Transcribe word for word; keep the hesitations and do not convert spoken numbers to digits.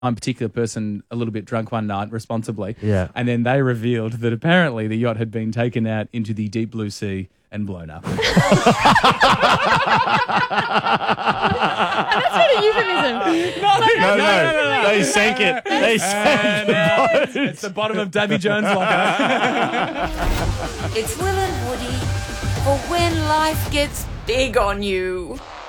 I'm a particular person a little bit drunk one night responsibly. Yeah. And then they revealed that apparently the yacht had been taken out into the deep blue sea and blown up. That's not a euphemism. No, No, no, no, they sank it. They sank the boat. It's the bottom of Davy Jones' locker. It's Will and Woody for when life gets big on you.